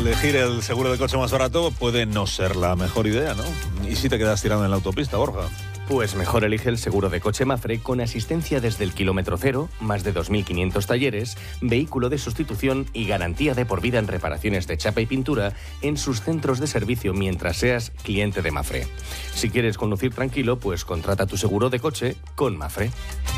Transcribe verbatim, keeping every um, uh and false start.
elegir el seguro de coche más barato puede no ser la mejor idea, ¿no? ¿Y si te quedas tirado en la autopista, Borja? Pues mejor elige el seguro de coche Mafre con asistencia desde el kilómetro cero, más de dos mil quinientos talleres, vehículo de sustitución y garantía de por vida en reparaciones de chapa y pintura en sus centros de servicio mientras seas cliente de Mafre. Si quieres conducir tranquilo, pues contrata tu seguro de coche con Mafre.